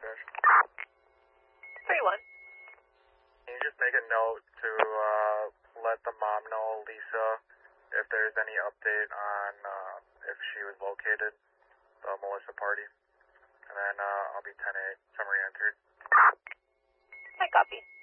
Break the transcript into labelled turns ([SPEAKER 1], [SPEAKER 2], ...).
[SPEAKER 1] Dispatch.
[SPEAKER 2] 3-1.
[SPEAKER 1] Can you just make a note to let the mom know, Lisa, if there's any update on if she was located, the Melissa party? And then I'll be 10-8, summary entered.
[SPEAKER 2] I copy.